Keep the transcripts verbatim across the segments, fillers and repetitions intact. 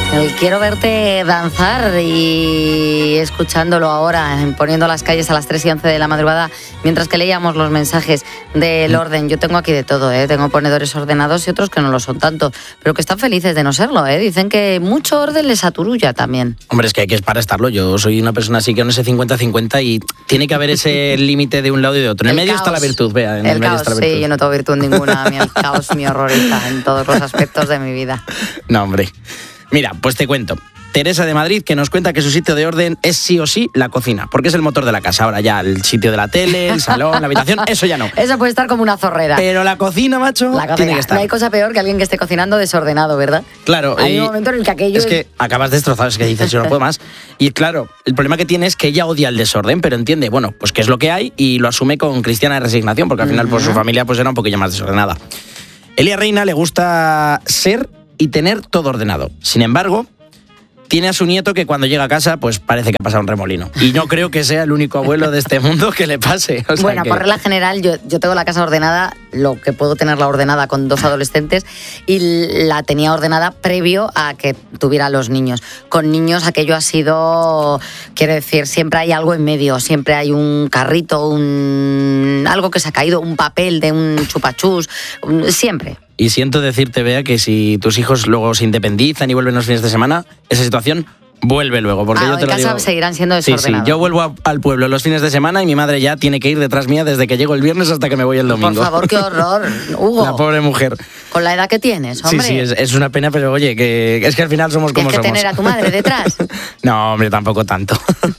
El quiero verte danzar y escuchándolo ahora, poniendo las calles a las tres y once de la madrugada, mientras que leíamos los mensajes del orden. Yo tengo aquí de todo, ¿eh? Tengo ponedores ordenados y otros que no lo son tanto, pero que están felices de no serlo, ¿eh? Dicen que mucho orden les aturulla también. Hombre, es que hay que para estarlo. Yo soy una persona así que no sé cincuenta cincuenta y tiene que haber ese límite de un lado y de otro. En el, el medio caos. Está la virtud, vea. En el, el medio caos, está la virtud. Sí, yo no tengo virtud ninguna. A mí el caos me horroriza en todos los aspectos de mi vida. No, hombre. Mira, pues te cuento. Teresa de Madrid, que nos cuenta que su sitio de orden es sí o sí la cocina, porque es el motor de la casa. Ahora ya el sitio de la tele, el salón, la habitación, eso ya no. Eso puede estar como una zorrera. Pero la cocina, macho, la cocina. Tiene que estar. No hay cosa peor que alguien que esté cocinando desordenado, ¿verdad? Claro. Hay un momento en el que aquello... Es que acabas destrozado, es que dices, yo no puedo más. Y claro, el problema que tiene es que ella odia el desorden, pero entiende, bueno, pues que es lo que hay y lo asume con cristiana resignación, porque al final uh-huh. pues su familia pues era un poquillo más desordenada. Elia Reina le gusta ser y tener todo ordenado. Sin embargo, tiene a su nieto que cuando llega a casa pues parece que ha pasado un remolino. Y no creo que sea el único abuelo de este mundo que le pase. O sea bueno, que... por regla general, yo, yo tengo la casa ordenada, lo que puedo tenerla ordenada con dos adolescentes, y la tenía ordenada previo a que tuviera los niños. Con niños aquello ha sido, quiero decir, siempre hay algo en medio, siempre hay un carrito, un algo que se ha caído, un papel de un chupachús, un... siempre. Y siento decirte, Bea, que si tus hijos luego se independizan y vuelven los fines de semana, esa situación vuelve luego. Porque ah, yo te en lo casa digo. Seguirán siendo desordenados. Sí, sí. Yo vuelvo a, al pueblo los fines de semana y mi madre ya tiene que ir detrás mía desde que llego el viernes hasta que me voy el domingo. Por favor, qué horror, Hugo. La pobre mujer. Con la edad que tienes, hombre. Sí, sí, es, es una pena, pero oye, que es que al final somos como somos. ¿Tienes que somos. tener a tu madre detrás? No, hombre, tampoco tanto.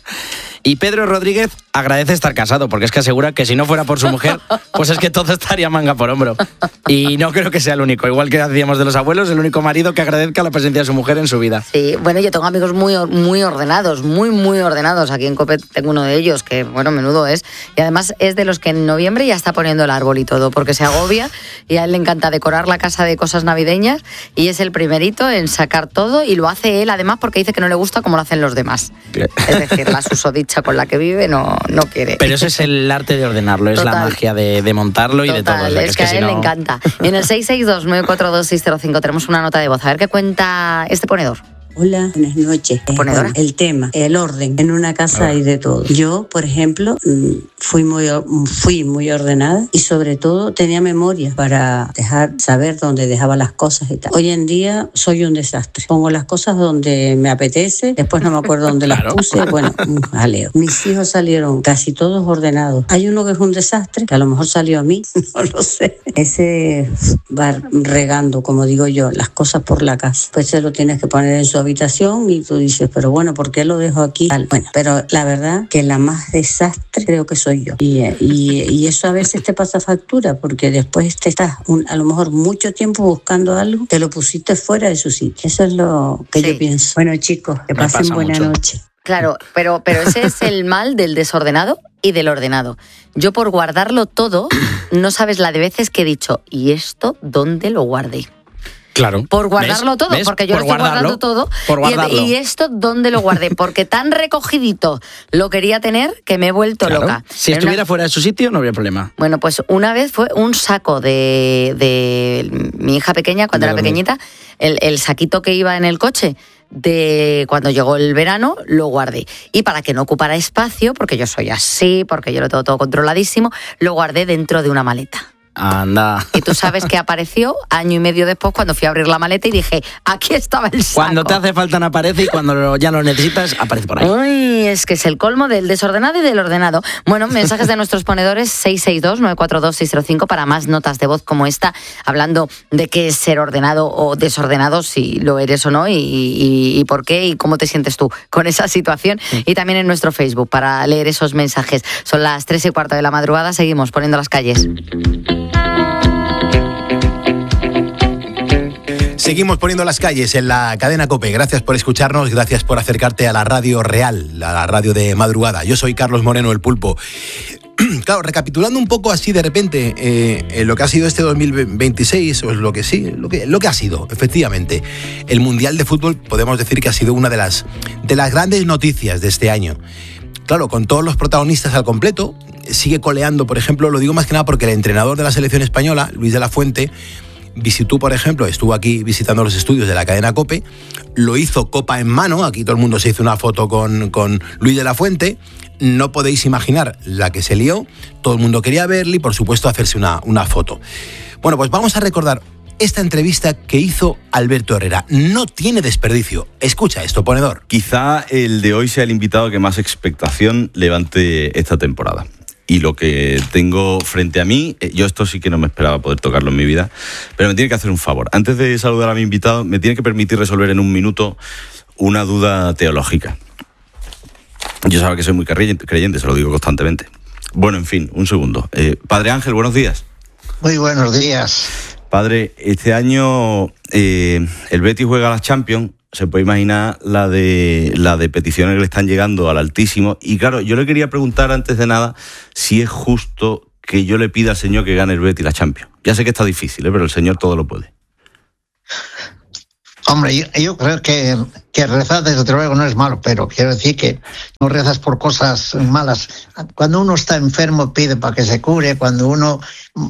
Y Pedro Rodríguez agradece estar casado, porque es que asegura que si no fuera por su mujer, pues es que todo estaría manga por hombro. Y no creo que sea el único. Igual que decíamos de los abuelos, el único marido que agradezca la presencia de su mujer en su vida. Sí, bueno, yo tengo amigos muy, muy ordenados, muy, muy ordenados. Aquí en Cope tengo uno de ellos, que, bueno, menudo es. Y además es de los que en noviembre ya está poniendo el árbol y todo, porque se agobia y a él le encanta decorar la casa de cosas navideñas y es el primerito en sacar todo y lo hace él, además, porque dice que no le gusta como lo hacen los demás. Es decir, la susodicha con la que vive no, no quiere. Pero eso es el arte de ordenarlo, es Total. La magia de, de montarlo y Total, de todo. O sea, es es que, que a si él no... le encanta. En el seis seis dos, nueve cuatro dos, seis cero cinco tenemos una nota de voz. A ver qué cuenta este ponedor. Hola, buenas noches. Eh, bueno, el tema, el orden. En una casa hay de todo. Yo, por ejemplo, fui muy, fui muy ordenada y sobre todo tenía memoria para dejar saber dónde dejaba las cosas y tal. Hoy en día soy un desastre. Pongo las cosas donde me apetece, después no me acuerdo dónde claro. las puse. Bueno, un jaleo. Mis hijos salieron casi todos ordenados. Hay uno que es un desastre, que a lo mejor salió a mí, no lo sé. Ese va regando, como digo yo, las cosas por la casa. Pues se lo tienes que poner en su habitación y tú dices, pero bueno, ¿por qué lo dejo aquí? Bueno, pero la verdad que la más desastre creo que soy yo. Y, y, y eso a veces te pasa factura, porque después te estás un, a lo mejor mucho tiempo buscando algo, te lo pusiste fuera de su sitio. Eso es lo que sí. yo pienso. Bueno, chicos, que Me pasen buena mucho. noche. Claro, pero, pero ese es el mal del desordenado y del ordenado. Yo por guardarlo todo, no sabes la de veces que he dicho, ¿y esto dónde lo guardé? Claro. Por guardarlo ¿Ves? todo, ¿Ves? porque yo por lo estoy guardarlo, guardando todo. Por guardarlo. Y, y esto, ¿dónde lo guardé? Porque tan recogidito lo quería tener que me he vuelto claro. loca. Si Era estuviera una... fuera de su sitio, no habría problema. Bueno, pues una vez fue un saco de, de mi hija pequeña, cuando de era pequeñita, el, el saquito que iba en el coche, de cuando llegó el verano, lo guardé. Y para que no ocupara espacio, porque yo soy así, porque yo lo tengo todo controladísimo, lo guardé dentro de una maleta. Anda. Y tú sabes que apareció año y medio después cuando fui a abrir la maleta y dije, aquí estaba el saco. Cuando te hace falta no aparece y cuando ya lo necesitas aparece por ahí. Uy, es que es el colmo del desordenado y del ordenado. Bueno, mensajes de nuestros ponedores seis seis dos, nueve cuatro dos, seis cero cinco para más notas de voz como esta, hablando de qué es ser ordenado o desordenado, si lo eres o no, y, y, y por qué y cómo te sientes tú con esa situación. Sí. Y también en nuestro Facebook para leer esos mensajes. Son las tres y cuarto de la madrugada, seguimos poniendo las calles. Seguimos poniendo las calles en la cadena COPE. Gracias por escucharnos, gracias por acercarte a la radio real, a la radio de madrugada. Yo soy Carlos Moreno, el Pulpo. Claro, recapitulando un poco así de repente eh, lo que ha sido este dos mil veintiséis, o lo que sí, lo que, lo que ha sido, efectivamente. El Mundial de Fútbol podemos decir que ha sido una de las, de las grandes noticias de este año. Claro, con todos los protagonistas al completo, sigue coleando, por ejemplo, lo digo más que nada porque el entrenador de la selección española, Luis de la Fuente, visitó, por ejemplo, estuvo aquí visitando los estudios de la cadena COPE, lo hizo copa en mano, aquí todo el mundo se hizo una foto con, con Luis de la Fuente, no podéis imaginar la que se lió, todo el mundo quería verle y por supuesto hacerse una, una foto. Bueno, pues vamos a recordar esta entrevista que hizo Alberto Herrera. No tiene desperdicio. Escucha esto, ponedor. Quizá el de hoy sea el invitado que más expectación levante esta temporada. Y lo que tengo frente a mí, yo esto sí que no me esperaba poder tocarlo en mi vida, pero me tiene que hacer un favor. Antes de saludar a mi invitado, me tiene que permitir resolver en un minuto una duda teológica. Yo sabe que soy muy creyente, se lo digo constantemente. Bueno, en fin, un segundo. Eh, Padre Ángel, buenos días. Muy buenos días. Padre, este año eh, el Betis juega a la Champions. Se puede imaginar la de la de peticiones que le están llegando al Altísimo. Y claro, yo le quería preguntar antes de nada si es justo que yo le pida al Señor que gane el Betis la Champions. Ya sé que está difícil, ¿eh? Pero el Señor todo lo puede. Hombre, yo, yo creo que, que rezar desde luego no es malo, pero quiero decir que no rezas por cosas malas. Cuando uno está enfermo pide para que se cure, cuando uno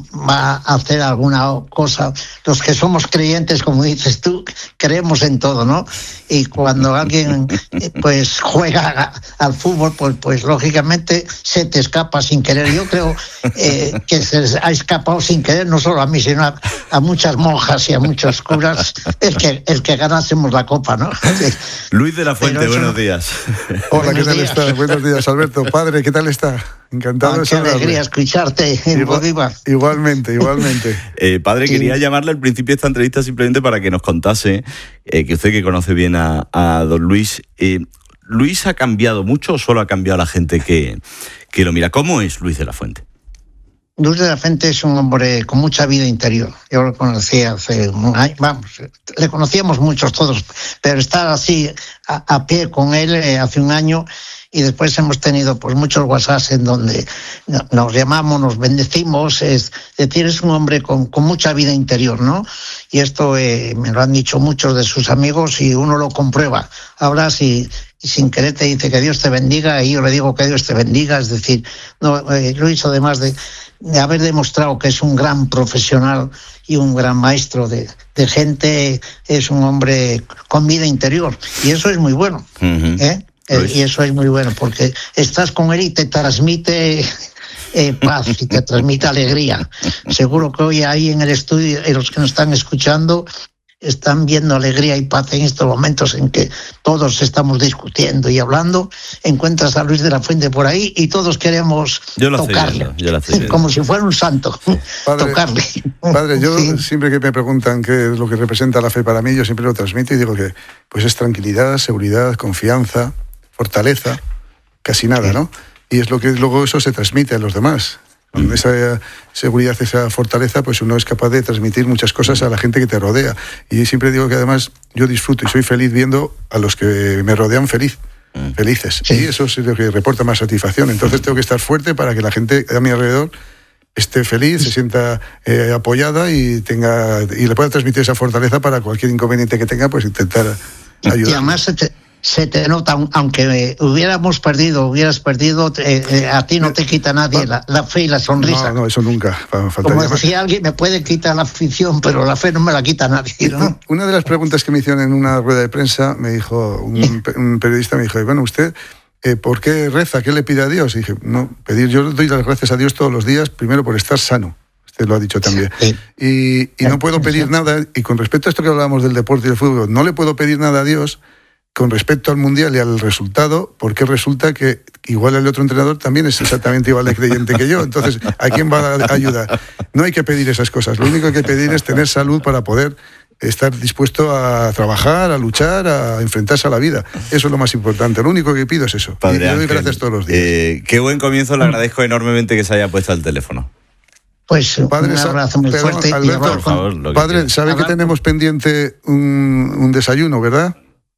va a hacer alguna cosa, los que somos creyentes, como dices tú, creemos en todo, ¿no? Y cuando alguien pues juega al fútbol, pues, pues lógicamente se te escapa sin querer. Yo creo eh, que se ha escapado sin querer, no solo a mí, sino a, a muchas monjas y a muchos curas, el que, el que ganásemos la copa, ¿no? Sí. Luis de la Fuente, buenos no... días. Hola, buenos ¿qué tal días. está? Buenos días, Alberto. Padre, ¿qué tal está? Encantado ah, de qué saludarle. alegría escucharte en Bolívar. Igualmente, igualmente. eh, padre, sí. Quería llamarle al principio de esta entrevista simplemente para que nos contase, eh, que usted que conoce bien a, a don Luis, eh, ¿Luis ha cambiado mucho o solo ha cambiado a la gente que, que lo mira? ¿Cómo es Luis de la Fuente? Luis de la Fuente es un hombre con mucha vida interior. Yo lo conocí hace un año, vamos, le conocíamos muchos todos, pero estar así a, a pie con él eh, hace un año, y después hemos tenido pues muchos WhatsApps en donde nos llamamos, nos bendecimos, es decir, es un hombre con, con mucha vida interior, ¿no? Y esto eh, me lo han dicho muchos de sus amigos y uno lo comprueba. Ahora si y sin querer te dice que Dios te bendiga, y yo le digo que Dios te bendiga, es decir, no, eh, Luis, además de, de haber demostrado que es un gran profesional y un gran maestro de, de gente, es un hombre con vida interior, y eso es muy bueno, uh-huh. ¿eh? Eh, y eso es muy bueno, porque estás con él y te transmite eh, paz y te transmite alegría. Seguro que hoy ahí en el estudio, y los que nos están escuchando, están viendo alegría y paz en estos momentos en que todos estamos discutiendo y hablando. Encuentras a Luis de la Fuente por ahí y todos queremos yo lo tocarle, viendo, yo lo como si fuera un santo, padre, tocarle. Padre, yo sí. siempre que me preguntan qué es lo que representa la fe para mí, yo siempre lo transmito y digo que pues es tranquilidad, seguridad, confianza, fortaleza, casi nada, ¿no? Y es lo que luego eso se transmite a los demás. Con esa seguridad, esa fortaleza, pues uno es capaz de transmitir muchas cosas a la gente que te rodea. Y siempre digo que además yo disfruto y soy feliz viendo a los que me rodean feliz, felices. Sí. Y eso es lo que reporta más satisfacción. Entonces tengo que estar fuerte para que la gente a mi alrededor esté feliz, se sienta eh, apoyada y tenga y le pueda transmitir esa fortaleza para cualquier inconveniente que tenga, pues intentar ayudar. Y además se te... se te nota, aunque hubiéramos perdido, hubieras perdido, eh, eh, a ti no te quita nadie la, la fe y la sonrisa. No, no, eso nunca. Como decía alguien, me puede quitar la afición, pero la fe no me la quita nadie, ¿no? Una de las preguntas que me hicieron en una rueda de prensa, me dijo, un, un periodista me dijo, bueno, usted, eh, ¿por qué reza? ¿Qué le pide a Dios? Y dije, no, pedir, yo doy las gracias a Dios todos los días, primero por estar sano. Usted lo ha dicho también. Sí. Y, y no puedo pedir nada, y con respecto a esto que hablábamos del deporte y del fútbol, no le puedo pedir nada a Dios con respecto al Mundial y al resultado, porque resulta que igual el otro entrenador también es exactamente igual de creyente que yo. Entonces, ¿a quién va a ayudar? No hay que pedir esas cosas. Lo único que hay que pedir es tener salud para poder estar dispuesto a trabajar, a luchar, a enfrentarse a la vida. Eso es lo más importante. Lo único que pido es eso. Padre y le doy Ángel, gracias todos los días. Eh, qué buen comienzo, le agradezco enormemente que se haya puesto al teléfono. Pues padre, un abrazo muy perdón, fuerte. Alberto, y por favor, lo que padre, quieras. sabe que tenemos pendiente un, un desayuno, ¿verdad?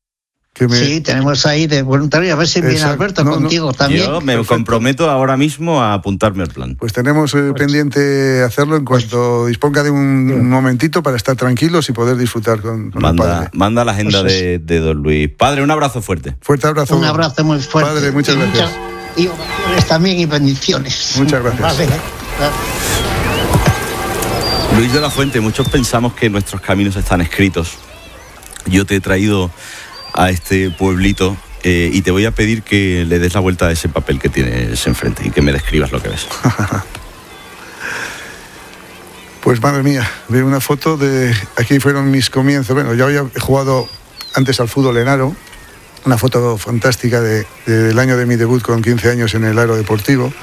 Que me... Sí, tenemos ahí de voluntario, a ver si viene Alberto no, contigo no. también. Yo me Perfecto. comprometo ahora mismo a apuntarme al plan. Pues tenemos eh, pues... pendiente hacerlo en cuanto pues... disponga de un, sí. un momentito para estar tranquilos y poder disfrutar con, con manda, el padre. Manda la agenda pues de, de don Luis. Padre, un abrazo fuerte. Fuerte abrazo. Un abrazo muy fuerte. Padre, muchas y gracias. Muchas, y oraciones también y bendiciones. Muchas gracias. Vale. Luis de la Fuente, muchos pensamos que nuestros caminos están escritos. Yo te he traído a este pueblito eh, y te voy a pedir que le des la vuelta a ese papel que tienes enfrente y que me describas lo que ves. Pues madre mía, veo una foto de... Aquí fueron mis comienzos. Bueno, yo había jugado antes al fútbol en Aro. Una foto fantástica de, de, del año de mi debut con quince años en el Aro Deportivo.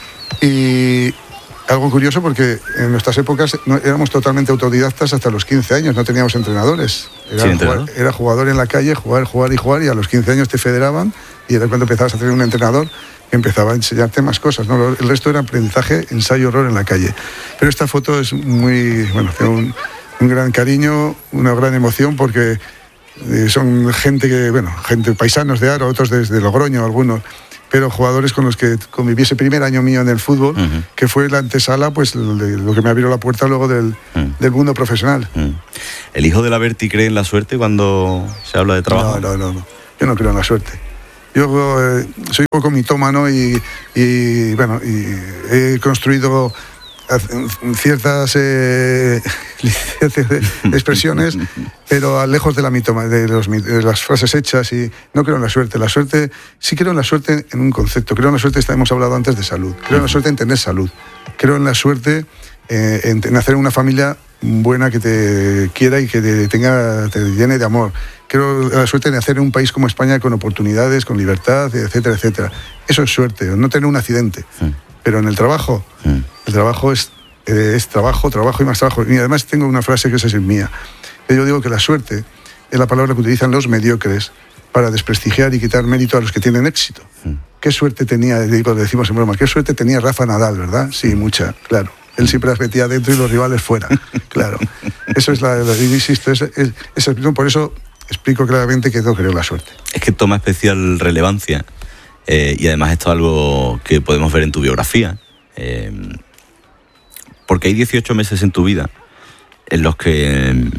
Y algo curioso porque en nuestras épocas no, éramos totalmente autodidactas hasta los quince años, no teníamos entrenadores. Era, ¿Sí, jugar, entrenador? Era jugador en la calle, jugar, jugar y jugar, y a los quince años te federaban y era cuando empezabas a tener un entrenador que empezaba a enseñarte más cosas, ¿no? El resto era aprendizaje, ensayo-error en la calle. Pero esta foto es muy, bueno, tengo un, un gran cariño, una gran emoción porque eh, son gente que, bueno, gente paisanos de Aro, otros desde Logroño, algunos, pero jugadores con los que conviví ese primer año mío en el fútbol, uh-huh. que fue la antesala, pues de lo que me abrió la puerta luego del, uh-huh. del mundo profesional. Uh-huh. ¿El hijo de la Berti cree en la suerte cuando se habla de trabajo? No, no, no, no. Yo no creo en la suerte. Yo eh, soy un poco mitómano y, y bueno, y he construido ciertas eh, expresiones, pero lejos de la mitoma, de, los, de las frases hechas, y no creo en la suerte. La suerte, sí creo en la suerte en un concepto. Creo en la suerte, hemos hablado antes de salud. Creo en la suerte en tener salud. Creo en la suerte eh, en, en hacer una familia buena que te quiera y que te, tenga, te llene de amor. Creo en la suerte en hacer un país como España con oportunidades, con libertad, etcétera, etcétera. Eso es suerte, no tener un accidente. Sí. Pero en el trabajo, sí. el trabajo es, eh, es trabajo, trabajo y más trabajo. Y además tengo una frase que esa es mía. Yo digo que la suerte es la palabra que utilizan los mediocres para desprestigiar y quitar mérito a los que tienen éxito. Sí. ¿Qué suerte tenía, digo, decimos en broma, qué suerte tenía Rafa Nadal, verdad? Sí, mucha, claro. Él siempre las metía adentro y los rivales fuera, claro. Eso es la, la insisto, es, es, es, por eso explico claramente que no creo en la suerte. Es que toma especial relevancia eh, y además esto es algo que podemos ver en tu biografía, eh, porque hay dieciocho meses en tu vida en los que eh,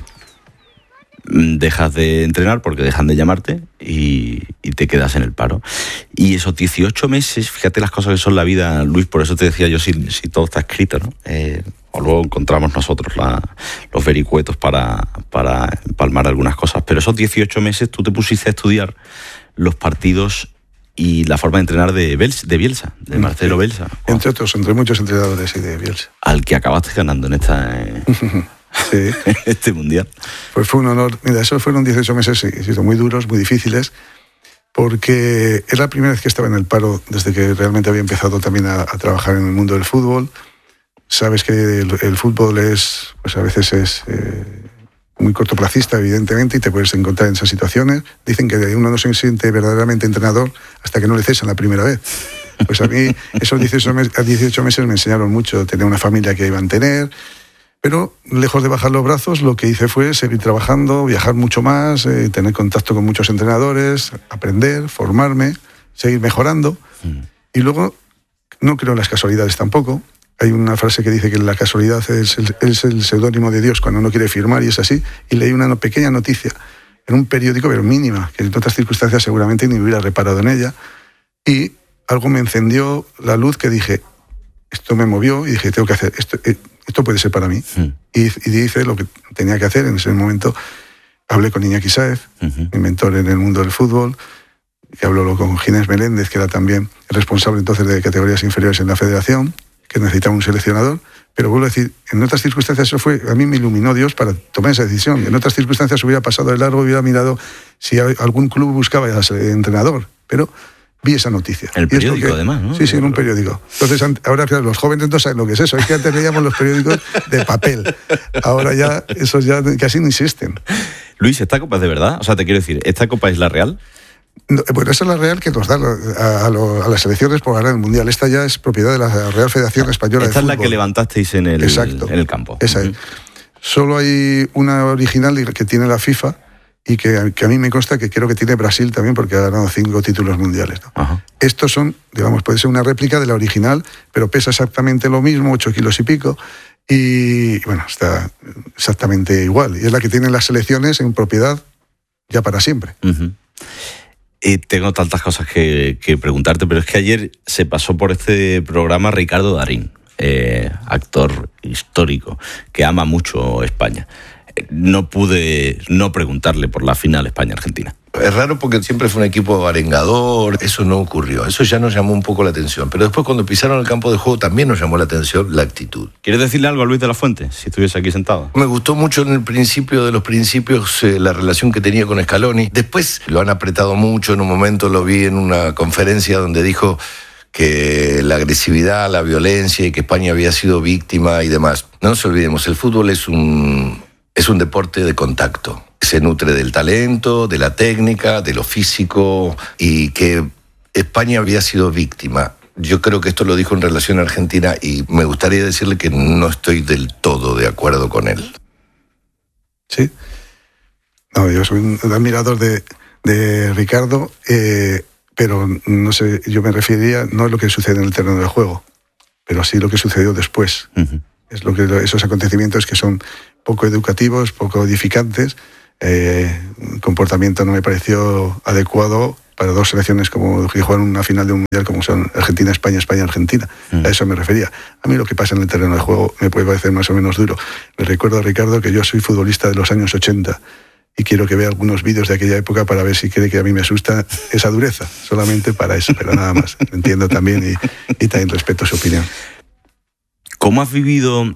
dejas de entrenar porque dejan de llamarte y, y te quedas en el paro. Y esos dieciocho meses, fíjate las cosas que son la vida, Luis, por eso te decía yo si, si todo está escrito, ¿no? Eh, o luego encontramos nosotros la, los vericuetos para, para empalmar algunas cosas, pero esos dieciocho meses tú te pusiste a estudiar los partidos y la forma de entrenar de, Bielsa, de Bielsa, de Marcelo sí. Bielsa. Wow. Entre otros, entre muchos entrenadores y de Bielsa. Al que acabaste ganando en esta... Eh, sí. este mundial. Pues fue un honor. Mira, esos fueron dieciocho meses sí, muy duros, muy difíciles, porque era la primera vez que estaba en el paro desde que realmente había empezado también a, a trabajar en el mundo del fútbol. Sabes que el, el fútbol es, pues a veces es eh, muy cortoplacista, evidentemente, y te puedes encontrar en esas situaciones. Dicen que uno no se siente verdaderamente entrenador hasta que no le cesan la primera vez. Pues a mí esos dieciocho meses, dieciocho meses me enseñaron mucho, tener una familia que iban a tener. Pero lejos de bajar los brazos, lo que hice fue seguir trabajando, viajar mucho más, eh, tener contacto con muchos entrenadores, aprender, formarme, seguir mejorando. Mm. Y luego, no creo en las casualidades tampoco. Hay una frase que dice que la casualidad es el, es el seudónimo de Dios cuando uno quiere firmar, y es así. Y leí una pequeña noticia en un periódico, pero mínima, que en otras circunstancias seguramente ni hubiera reparado en ella. Y algo me encendió la luz que dije, esto me movió y dije, tengo que hacer esto. Eh, Esto puede ser para mí. Sí. Y, y hice lo que tenía que hacer. En ese momento hablé con Iñaki Sáez, uh-huh. mi mentor en el mundo del fútbol, que habló con Ginés Meléndez, que era también el responsable entonces de categorías inferiores en la federación, que necesitaba un seleccionador. Pero vuelvo a decir, en otras circunstancias eso fue, a mí me iluminó Dios para tomar esa decisión. En otras circunstancias hubiera pasado de largo, hubiera mirado si algún club buscaba ya entrenador. Pero vi esa noticia. El periódico, que, además, ¿no? Sí, sí, en un periódico. Entonces, ahora, claro, los jóvenes no saben lo que es eso. Es que antes leíamos los periódicos de papel. Ahora ya, esos ya casi no existen. Luis, ¿esta copa es de verdad? O sea, te quiero decir, ¿esta copa es la real? No, bueno, esa es la real que nos da a, a, lo, a las selecciones por ganar el Mundial. Esta ya es propiedad de la Real Federación Española Esta de Fútbol. Esta es la que levantasteis en el, Exacto. en el campo. Esa uh-huh. es. Solo hay una original que tiene la FIFA, y que, que a mí me consta que creo que tiene Brasil también, porque ha ganado cinco títulos mundiales, ¿no? Uh-huh. Estos son, digamos, puede ser una réplica de la original, pero pesa exactamente lo mismo, ocho kilos y pico, y bueno, está exactamente igual. Y es la que tienen las selecciones en propiedad ya para siempre. Uh-huh. Eh, tengo tantas cosas que, que preguntarte, pero es que ayer se pasó por este programa Ricardo Darín. eh, actor histórico que ama mucho España, no pude no preguntarle por la final España-Argentina. Es raro porque siempre fue un equipo arengador, eso no ocurrió, eso ya nos llamó un poco la atención, pero después cuando pisaron el campo de juego también nos llamó la atención la actitud. ¿Quieres decirle algo a Luis de la Fuente, si estuviese aquí sentado? Me gustó mucho en el principio de los principios eh, la relación que tenía con Scaloni, después lo han apretado mucho, en un momento lo vi en una conferencia donde dijo que la agresividad, la violencia y que España había sido víctima y demás. No nos olvidemos, el fútbol es un, es un deporte de contacto. Se nutre del talento, de la técnica, de lo físico, y que España había sido víctima. Yo creo que esto lo dijo en relación a Argentina y me gustaría decirle que no estoy del todo de acuerdo con él. Sí. No, yo soy un admirador de, de Ricardo, eh, pero no sé, yo me refería no a lo que sucede en el terreno de juego, pero sí lo que sucedió después. Uh-huh. Es lo que esos acontecimientos que son poco educativos, poco edificantes. Eh, el comportamiento no me pareció adecuado para dos selecciones como que juegan una final de un mundial como son Argentina-España, España-Argentina. Mm. A eso me refería. A mí lo que pasa en el terreno de juego me puede parecer más o menos duro. Me recuerdo a Ricardo que yo soy futbolista de los años ochenta y quiero que vea algunos vídeos de aquella época para ver si cree que a mí me asusta esa dureza. Solamente para eso, pero nada más. Entiendo también y, y también respeto su opinión. ¿Cómo has vivido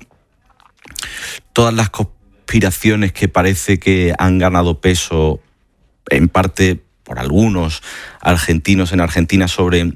todas las conspiraciones que parece que han ganado peso, en parte por algunos argentinos en Argentina, sobre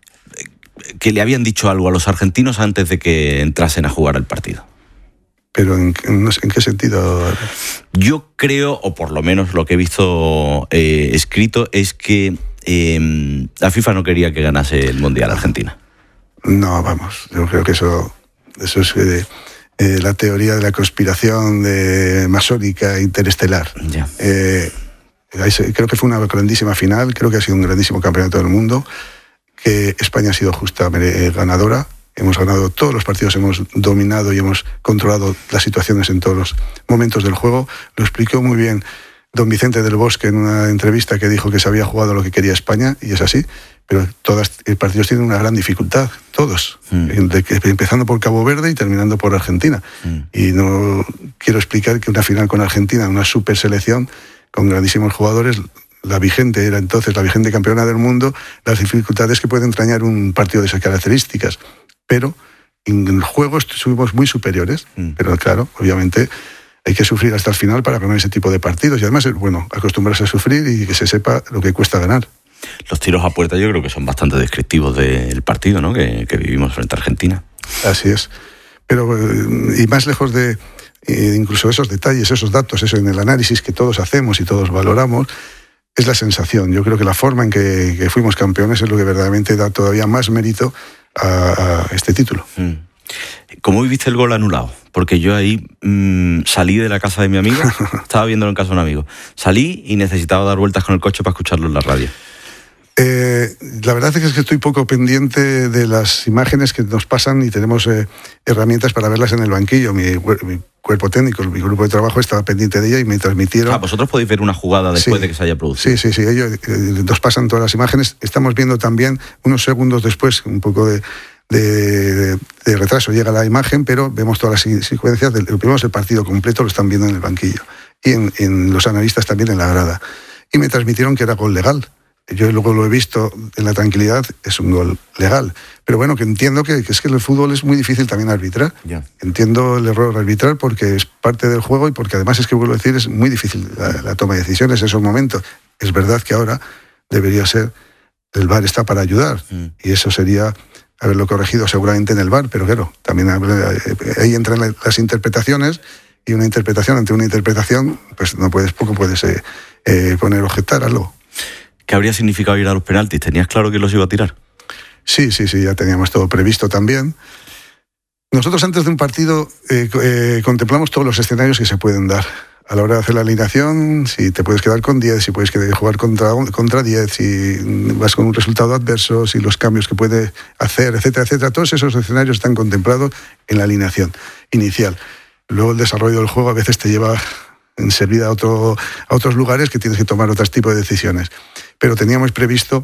que le habían dicho algo a los argentinos antes de que entrasen a jugar el partido? ¿Pero en, en, en qué sentido? Yo creo, o por lo menos lo que he visto eh, escrito, es que eh, la FIFA no quería que ganase el Mundial Argentina. No, vamos, yo creo que eso, eso es eh, eh, la teoría de la conspiración de masónica interestelar. Ya. Eh, creo que fue una grandísima final, creo que ha sido un grandísimo campeonato del mundo, que España ha sido justa ganadora. Hemos ganado todos los partidos, hemos dominado y hemos controlado las situaciones en todos los momentos del juego. Lo explicó muy bien don Vicente del Bosque en una entrevista, que dijo que se había jugado lo que quería España, y es así, pero todos los partidos tienen una gran dificultad, todos, mm. empezando por Cabo Verde y terminando por Argentina. Mm. Y no quiero explicar que una final con Argentina, una super selección, con grandísimos jugadores, la vigente era entonces la vigente campeona del mundo, las dificultades que puede entrañar un partido de esas características. Pero en el juego estuvimos muy superiores, mm. pero claro, obviamente hay que sufrir hasta el final para ganar ese tipo de partidos, y además es bueno acostumbrarse a sufrir y que se sepa lo que cuesta ganar. Los tiros a puerta yo creo que son bastante descriptivos del partido, ¿no?, que, que vivimos frente a Argentina. Así es, pero y más lejos de incluso esos detalles, esos datos, eso en el análisis que todos hacemos y todos valoramos, es la sensación. Yo creo que la forma en que, que fuimos campeones es lo que verdaderamente da todavía más mérito a, a este título. Mm. ¿Cómo viviste el gol anulado? Porque yo ahí mmm, salí de la casa de mi amigo, estaba viéndolo en casa de un amigo, salí y necesitaba dar vueltas con el coche para escucharlo en la radio. Eh, la verdad es que estoy poco pendiente de las imágenes que nos pasan y tenemos eh, herramientas para verlas en el banquillo. Mi, mi cuerpo técnico, mi grupo de trabajo estaba pendiente de ella y me transmitieron. Ah, vosotros podéis ver una jugada después sí, de que se haya producido. Sí, sí, sí, ellos eh, nos pasan todas las imágenes. Estamos viendo también unos segundos después, un poco de, de, de retraso llega la imagen, pero vemos todas las secuencias, del, vemos el partido completo, lo están viendo en el banquillo. Y en, en los analistas también en la grada. Y me transmitieron que era gol legal. Yo luego lo he visto en la tranquilidad, es un gol legal. Pero bueno, que entiendo que, que es que en el fútbol es muy difícil también arbitrar. Yeah. Entiendo el error arbitral porque es parte del juego y porque además es que, vuelvo a decir, es muy difícil la, la toma de decisiones en esos momentos. Es verdad que ahora debería ser, el V A R está para ayudar, mm. y eso sería haberlo corregido seguramente en el V A R, pero claro, también ahí entran las interpretaciones, y una interpretación ante una interpretación, pues no puedes, poco puedes eh, eh, poner objetar algo. ¿Qué habría significado ir a los penaltis? ¿Tenías claro que los iba a tirar? Sí, sí, sí, ya teníamos todo previsto también. Nosotros antes de un partido eh, eh, contemplamos todos los escenarios que se pueden dar. A la hora de hacer la alineación, si te puedes quedar con diez, si puedes jugar contra, contra diez, si vas con un resultado adverso, si los cambios que puede hacer, etcétera, etcétera. Todos esos escenarios están contemplados en la alineación inicial. Luego el desarrollo del juego a veces te lleva enseguida a, otro, a otros lugares que tienes que tomar otros tipos de decisiones. Pero teníamos previsto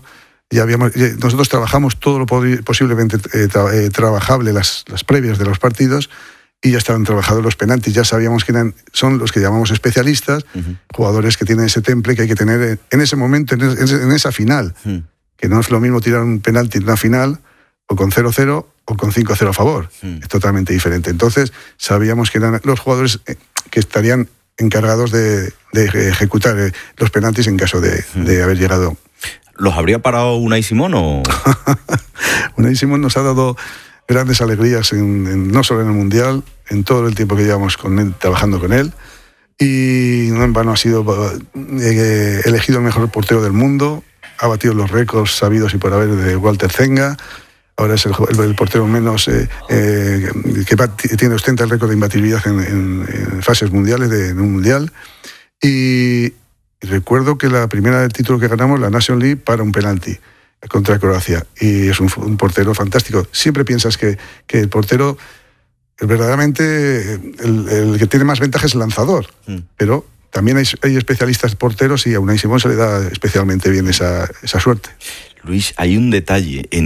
Ya habíamos, ya, nosotros trabajamos todo lo posiblemente eh, tra, eh, trabajable, las, las previas de los partidos, y ya estaban trabajados los penaltis. Ya sabíamos que eran, son los que llamamos especialistas, uh-huh. jugadores que tienen ese temple que hay que tener en ese momento, en, es, en esa final. Uh-huh. Que no es lo mismo tirar un penalti en una final o con cero cero o con cinco cero a favor. Uh-huh. Es totalmente diferente. Entonces sabíamos que eran los jugadores que estarían encargados de, de ejecutar los penaltis en caso de, uh-huh. de haber llegado. ¿Los habría parado Unai Simón o...? Unai Simón nos ha dado grandes alegrías, en, en, no solo en el Mundial, en todo el tiempo que llevamos con él, trabajando con él. Y no en vano ha sido eh, elegido el mejor portero del mundo, ha batido los récords sabidos y por haber de Walter Zenga. Ahora es el, el, el portero menos eh, eh, que bat, tiene ostenta el récord de imbatibilidad en, en, en fases mundiales, de, en un Mundial. Y... Y recuerdo que la primera del título que ganamos, la Nation League, para un penalti contra Croacia. Y es un, un portero fantástico. Siempre piensas que, que el portero, verdaderamente, el, el que tiene más ventaja es el lanzador. Mm. Pero también hay, hay especialistas porteros y a Unai Simón se le da especialmente bien esa, esa suerte. Luis, hay un detalle en